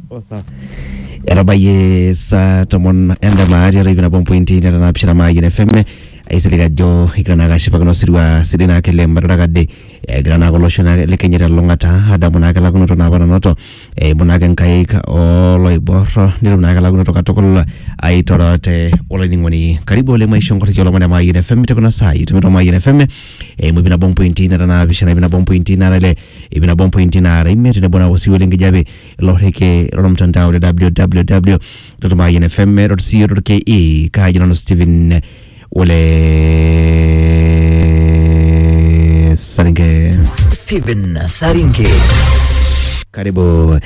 Osa. Erabaye sa tomon enda maari ribina bompointi na napishana maji na FM aiselika jo ikana kashipa kono sirwa sidina kele mbadura kadde grana koloshona lekenyera longata hada munaka laguno to nabana noto munaka nkaika oloiboro nilo munaka laguno to katokola aitorote olingoni karibu ole maisho ngoti kilo mwana maji na FM tekona sai tumito maji na FM mubina bompointi na napishana bina bompointi na rele ibina bompointi na imete ne bona wasiwele ngijabe loheke romtandao le www.mayenfm.co.ke kajina no Steven Ole Saringe Steven Saringe karibu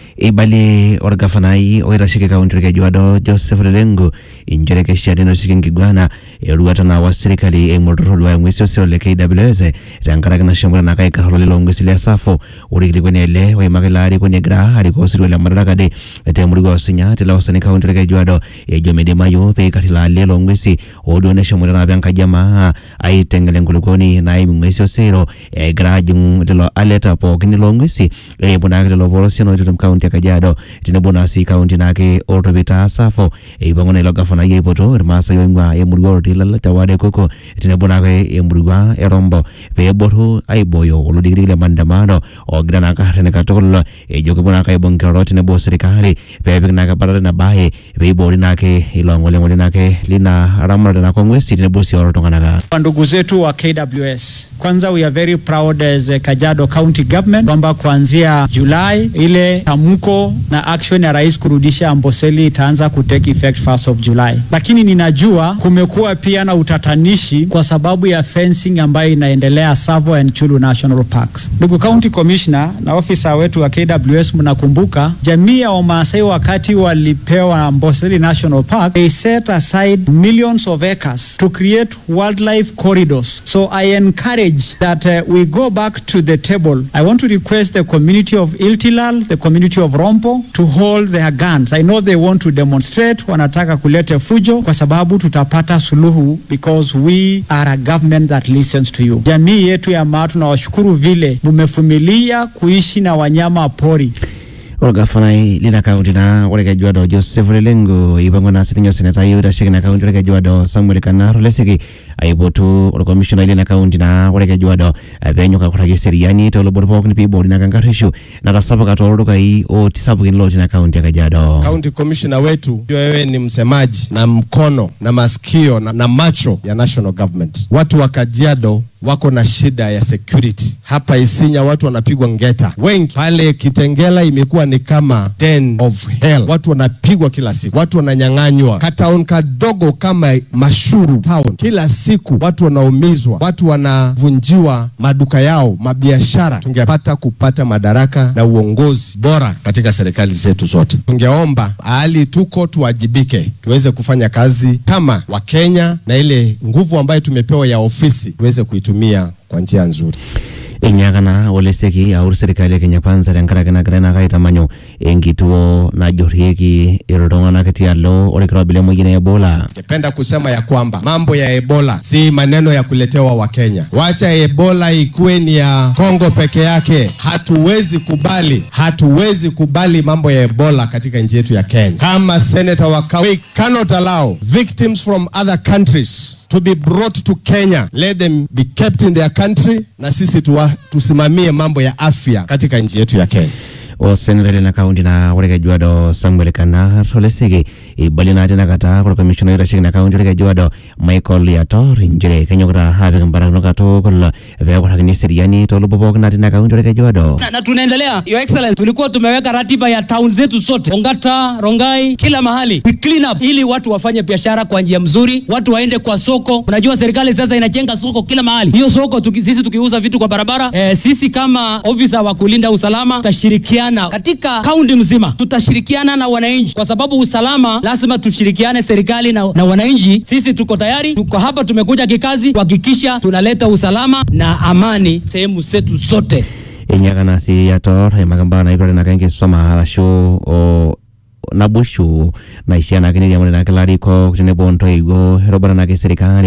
ibali orgafanai oirashike kaunti ya Juado Joseph Lengo injere keshari no sikingigwana eruata na wasirikali emodoro wa mwesio sero le KWS rankara na shambura na kai kaholo longwesi le safo urigili kwenele wa magelari kwenye gra aliko siro la maraka de temurigo osinya tela wasani kaunti ya Juado ejomede mayo pe katila le longwesi odone shambura na banka jamaa aitengele ngulukoni na mwesio sero gra jung de lo aleta po kini longwesi bunagele lo volosino tutum kaunti Kajiado tinebona si kaunti nake orobita safo ibangone logafana yepoto masa yoingwa emurgo tilala tawade koko tinebona ke emurgo erombo peboto aiboyo olodigile mandamano ogdana ka rene katolo ejokebona ka bonkero tinebo serikali pebina ka parade na bae pebori nake ilongole ngole nake lina ramada na kongwesi tinebo si orotongana ndugu zetu wa KWS. Kwanza we are very proud as Kajiado County Government kwamba kuanzia Julai ile tamuko na action ya rais kurudisha Amboseli itaanza kutake effect 1st of July. Lakini ninajua kumekuwa pia na utatanishi kwa sababu ya fencing ambayo inaendelea Tsavo and Chulu National Parks. Ndugu County Commissioner na officer wetu wa KWS, mnakumbuka jamii ya Wamasai wakati walipewa Amboseli National Park, they set aside millions of acres to create wildlife corridors. So I encourage that we go back to the table. I want to request the community of Iltilal, the community of Rompo to hold their guns. I know they want to demonstrate, wanataka kulete fujo kwa sababu tutapata suluhu because we are a government that listens to you. Jamii yetu ya Maa tunawashukuru vile mumevumilia kuishi na wanyama pori. Orgafanai lina kaunti na Orega Juado Joseph Lengo ibangona sitinyo seneta yura shikina kaunti Orega Juado Samuel Kanaro lesiki aibotu or commissioner lina kaunti na Orega Juado abenyoka kurage seriani tolo borpo ni pibo na kangarisho na tasaba katoro kai o tisabu kinlo lina kaunti ya Kajiado. County commissioner wetu wewe ni msemaji na mkono na masikio na macho ya national government. Watu wa Kajiado wako na shida ya security. Hapa Isinya watu wanapigwa ngeta. Wengi pale Kitengela imekuwa ni kama den of hell. Watu wanapigwa kila siku. Watu wananyang'anywa. Kataon kadogo kama Mashuru town. Kila siku watu wanaumizwa. Watu wanavunjiwa maduka yao, mabiashara. Tungepata kupata madaraka na uongozi bora katika serikali zetu zote. Tungeomba ahali tuko tuwajibike. Tuweze kufanya kazi kama Wakenya na ile nguvu ambayo tumepewa ya ofisi tuweze kuitumia kwa njia nzuri. Inyakana oleseki aur serikali ya Kenya Kwanza renkara kana kaita manyo engituo na jorieki irodonga na kati alo olekra bile mwingine Ebola. Napenda kusema ya kwamba mambo ya Ebola si maneno ya kuletewa wa Kenya. Wacha Ebola ikuwe ni ya Kongo peke yake. Hatuwezi kubali mambo ya Ebola katika nchi yetu ya Kenya. Kama senator wa we cannot allow victims from other countries to be brought to Kenya. Let them be kept in their country na sisi tusimamie mambo ya afya katika nchi yetu ya Kenya. O senere na kaunti na Orega Juado Samuel Kanaro lesegi ibali na tena kata kwa commissioner ira shikina kaunti Orega Juado Michael Yator injire kenyokra habe kambara nokato kola vya kwa ni seriani tolo bobo na tena kaunti Orega Juado na tunaendelea. Your Excellency, tulikuwa tumeweka ratiba ya town zetu zote Ongata, Rongai, kila mahali we clean up ili watu wafanye biashara kwa njia mzuri, watu waende kwa soko. Unajua serikali sasa inajenga soko kila mahali. Hiyo soko sisi tukiuza vitu kwa barabara sisi kama officer wa kulinda usalama tutashirikiana katika kaunti mzima, tutashirikiana na wananchi kwa sababu usalama lazima tushirikiane serikali na wananchi. Sisi tuko tayari, tuko hapa, tumekuja kikazi kuhakikisha tunaleta usalama na amani sehemu zetu zote. Inyakana si Yator magambana ibara na kenge soma halasho o nabushu na ishia na kini ya mwene na kilari ko kutene bonto igo herobara na ke serikali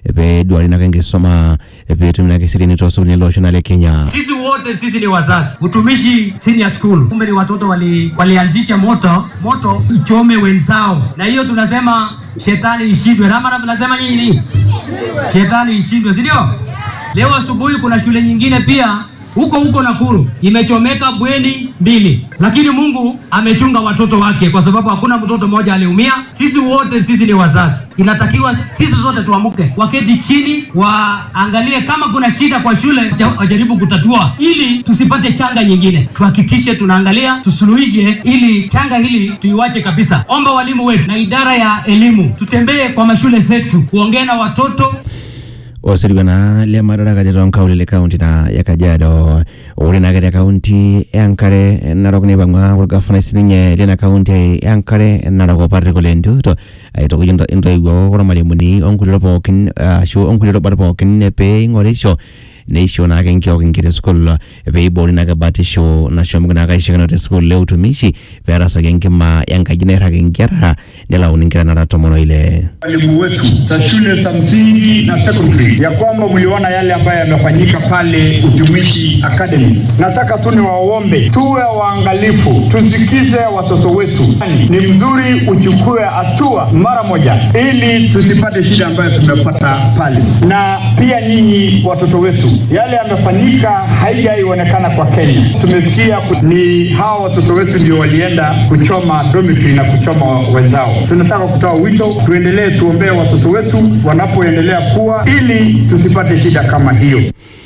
pe duari na kengi soma pe tumina kisirini tosu ni loshona le Kenya. Sisi ni wazazi. Utumishi senior school. Kumbe ni watoto walianzisha moto ichome wenzao. Na hiyo tunasema shetani ishindwe. Rama tunasema nini? Shetani ishindwe, si ndio? Leo asubuhi kuna shule nyingine pia huko Nakuru imechomeka bweni 2, lakini Mungu amechunga watoto wake kwa sababu hakuna mtoto mmoja aliumia. Sisi ni wazazi, inatakiwa sisi zote tuamuke, waketi chini, waangalie kama kuna shida kwa shule, wajaribu kutatua ili tusipate changa nyingine. Tuhakikishe tunaangalia, tusuluhishe ili changa hili tuiwache kabisa. Omba walimu wetu na idara ya elimu tutembee kwa mashule zetu kuongea na watoto. Osirigana le madaraka de Ronkauli le county na ya Kajiado urina gade county yankare narokne bangwa urgafana sininye le na county yankare naroko parikolendu to aito kujinda ndo igo ora malimuni onkuliro pokin sho onkuliro barpokin pe ngorisho neisho na kenkyo kenkire school pe bori na gabati show na shomu na kaishikana te school le utumishi pe arasa kenkima yankajine ra kenkera nela uninkira na ratomono ile walimu wetu za shule za msingi na secondary ya kwamba mliona yale ambayo yamefanyika pale Utumishi Academy. Nataka tu niwaombe tuwe waangalifu, tusikize watoto wetu. Ni mzuri uchukue hatua mara moja ili tusipate shida ambayo tumepata pale. Na pia nyinyi watoto wetu, yale yamefanyika haijaonekana kwa Kenya. Tumesikia ni hao watoto wetu ndio walienda kuchoma dormitory na kuchoma wenzao. Tunataka kutoa wito, tuendelee tuombee watoto wetu wanapoendelea kuwa ili tusipate shida kama hiyo.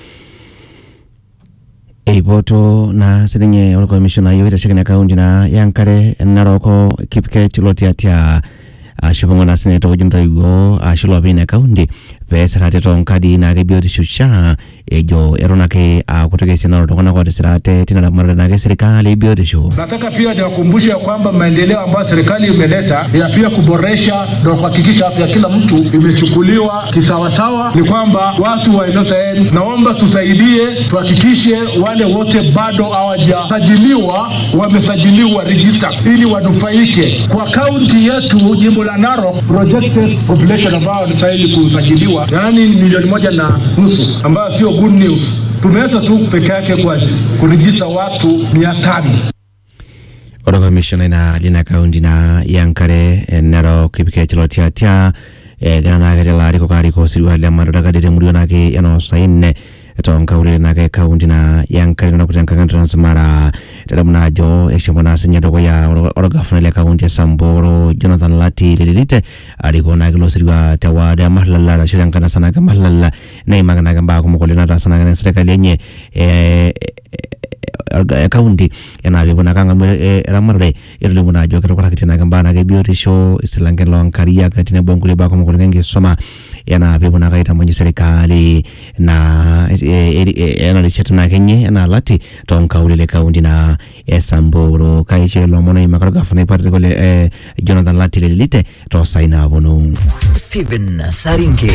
Eipoto na sininye oloko commissioner yo itashikana county na yankare naroko Kipkech lotiatia shubongo na senator kujinda igo shulo bine county pesa rate tonkadi na gebio shusha ejo eronake kutoka senaro tokana kwa serate tina mara na serikali bio show. Nataka pia niwakumbushe kwamba maendeleo ambayo serikali imeleta ya pia kuboresha na kuhakikisha afya kila mtu imechukuliwa kisawasawa. Ni kwamba watu wa Innocent, naomba tusaidie, tuhakikishe wale wote bado hawajasajiliwa wamesajiliwa register ili wanufaike. Kwa kaunti yetu jimbo la Narok projected population ambao wanastahili kusajiliwa yani 1.5 ambayo sio good news. Tumeweza tu peke yake kwa kuregister watu 500. Ora commissioner na lina county na yankare Narok Kipkech lotiatia gana gade la riko kariko sirwa le madaraka de muri onake yano sainne tonka ule nake county na yankare na kutenga kan transmara tadamna jo eshimona sinya dogo ya orogafuna le county Samboro Jonathan Lati lilite ariko na glo sirwa tawada mahlalla la shiran kana sana kama mahlalla na imagana gamba ko mo na sana kana serikali yenye county yana bibona kanga ramare irle muna jo kero kitina gamba na gebio show isilangen long karia katina bongule ba ko mo ngenge soma yana bibona kaita mwenye serikali na yana lishatuna kenye yana lati tonka ule county na Samboro kaichiro lomono imakaroga fune partikole Jonathan Lati lilite to saina bono Stephen Sarinke.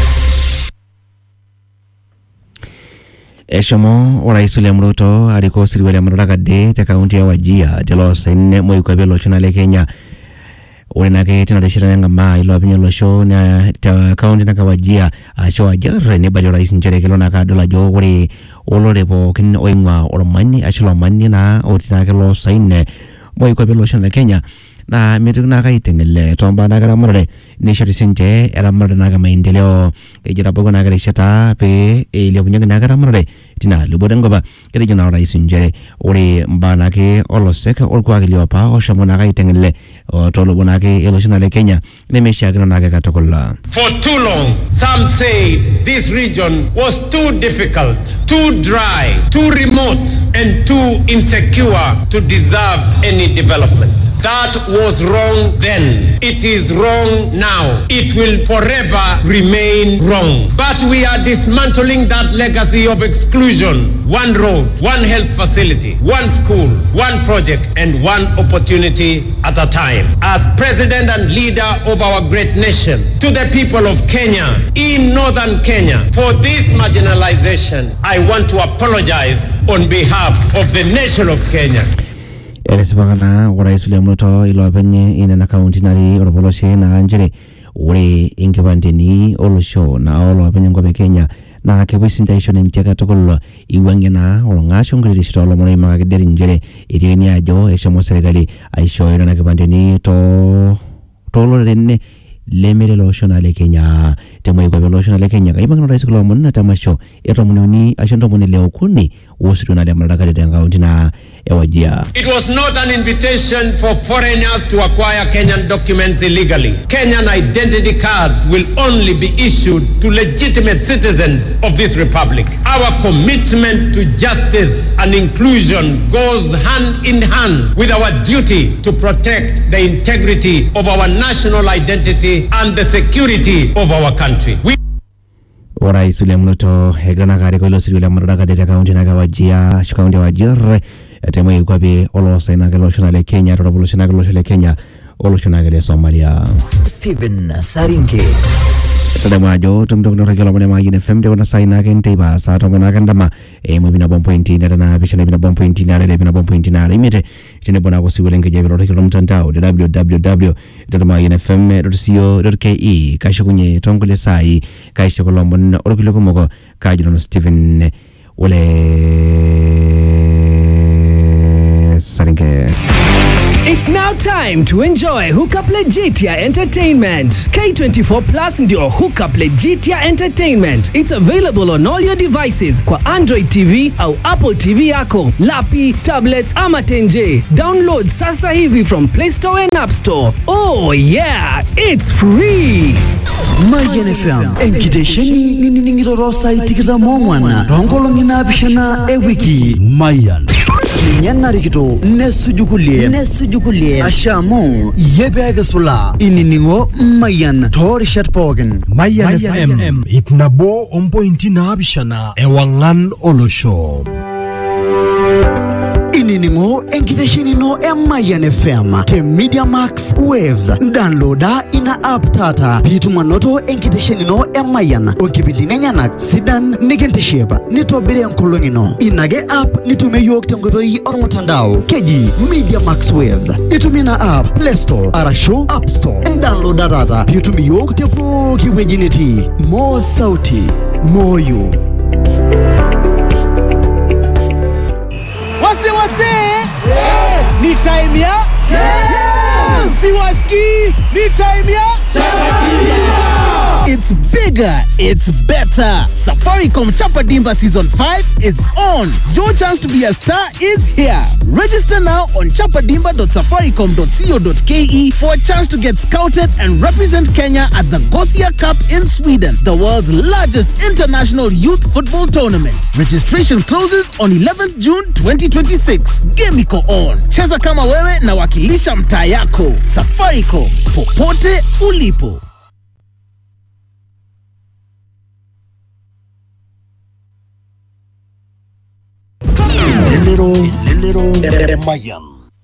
Eshomo Orais William Ruto aliko siriwa ya madaraka de te kaunti ya Wajir telo saine moyo kwa belo chona le Kenya Urina ke tina deshira ngamba ilo apinyo lo show na ta kaunti na Wajir show ajar ne bali Rais njere kelo na ka dola jo uri olore po kin oingwa oromani ashilo mani na otina kelo saine moyo kwa belo chona le Kenya na mituna kaitengele tomba na garamare ni sharisente era marana ga maendeleo ejira bogo na garishata pe ile bunya na garamare tina lubodengoba ere jona Rais njere ore mbana ke oloseka olkwa giliopa oshamona kaitengele tolo bonake eloshina le Kenya ne meshagira na ga katokolla. For too long some said this region was too difficult, too dry, too remote and too insecure to deserve any development. That was wrong then. It is wrong now. It will forever remain wrong. But we are dismantling that legacy of exclusion. One road, one health facility, one school, one project, and one opportunity at a time. As president and leader of our great nation, to the people of Kenya, in northern Kenya, for this marginalization, I want to apologize on behalf of the nation of Kenya. Eresibagana Orais William Ruto ilo apenye ina na county nari oroboloshi na njere ore inkipandeni olosho na olopeny enkop Kenya na kepuo sindaisho ninche katukul iwang'ie naa olng'asho nkiririshito olomon oimakaki det njere etii ajo eshomo serikali aishooyo nena kipandeni tooloreren lemere losho na le Kenya temoikwape losho na le Kenya kaimaki rais kulo omon na tamasho etomonuni asho ntomoni le okuni wosiru na le madaraka te kaunti na Wajir. It was not an invitation for foreigners to acquire Kenyan documents illegally. Kenyan identity cards will only be issued to legitimate citizens of this republic. Our commitment to justice and inclusion goes hand in hand with our duty to protect the integrity of our national identity and the security of our country. Rais William Ruto egrana kare ko losiru le madaraka te kaunti na Wajir, kaunti ya Wajir temoi kwape olosa ina ke losho na le Kenya robulusi na ke losho le Kenya olosho na ke Somalia. Stephen Sarinke Tadamajo tumtok rekelo mone magine FM de wana saina ke nteba sa to mona kandama mo bina bom point na na bishana bina bom point na le bina bom point na imete tene bona ko siwelenge je rekelo mtandao www.maginefm.co.ke kasho kunye tongole sai kasho kolombo orokilo komoko kajilo Stephen Sarinke. It's now time to enjoy Hookup Legitia Entertainment. K24 Plus ndio Hookup Legitia Entertainment. It's available on all your devices kwa Android TV au Apple TV yako, lapi, tablets ama tenje. Download sasa hivi from Play Store and App Store. Oh yeah, it's free. Mayan FM enkidesheni ningirorosa itikira mongwana rongolo nginabishana ewiki Mayan Nyana rikito nesujukulie Ashamu yebege sula Ininingo Mayan Tori Shatpogen Mayan FM Itnabo ompointi nabishana Ewangan Olosho Ininingo enkidesheni no Mayan FM Te Media Max Waves Downloada ina app tata Bitu manoto enkidesheni no Mayan Onkibili nyanak sidan nigentesheba Nitobire nkolongino Inage app nitume yok tengoroi ormotandao Keji Media Max Waves Itumina app Play Store Arasho App Store Downloada data Bitu yok tepo kiwejiniti Mo sauti Moyo Ni time ya Siwaski Ni time ya It's bigger, it's better. Safaricom Chapa Dimba Season 5 is on. Your chance to be a star is here. Register now on chapadimba.safaricom.co.ke for a chance to get scouted and represent Kenya at the Gothia Cup in Sweden, the world's largest international youth football tournament. Registration closes on 11th June 2026. Game iko on. Cheza kama wewe na wakilisha mtaa yako. Safaricom, popote ulipo. Lilero Mayan.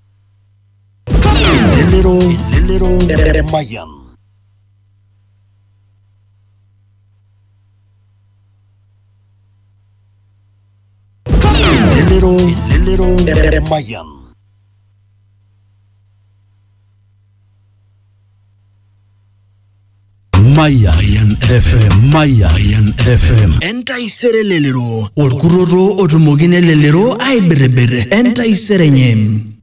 Lilero Mayan. Lilero Mayan. Mayan FM. Entai sere lelero. Orkuroro otumogine lelero ay berebere. Entai sere nyem.